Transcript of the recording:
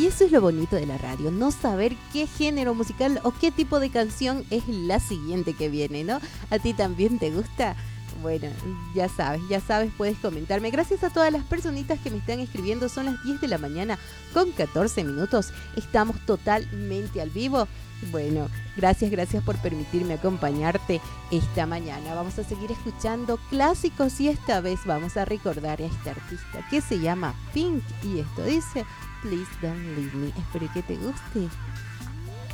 Y eso es lo bonito de la radio, no saber qué género musical o qué tipo de canción es la siguiente que viene, ¿no? ¿A ti también te gusta? Bueno, ya sabes, puedes comentarme. Gracias a todas las personitas que me están escribiendo. Son las 10 de la mañana con 14 minutos. Estamos totalmente al vivo. Bueno, gracias por permitirme acompañarte esta mañana. Vamos a seguir escuchando clásicos y esta vez vamos a recordar a este artista que se llama Pink. Y esto dice, Please Don't Leave Me. Espero que te guste.